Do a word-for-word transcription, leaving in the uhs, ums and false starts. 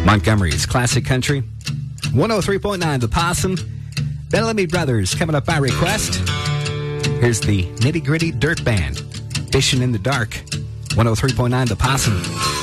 Montgomery's Classic Country. one oh three point nine The Possum. Bellamy Brothers coming up by request. Here's the Nitty Gritty Dirt Band. Fishing in the Dark. one oh three point nine The Possum.